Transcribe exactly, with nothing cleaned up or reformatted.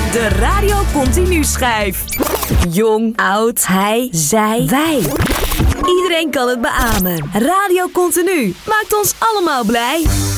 De Radio Continu schijf. Jong, oud, hij, zij, wij. Iedereen kan het beamen. Radio Continu maakt ons allemaal blij.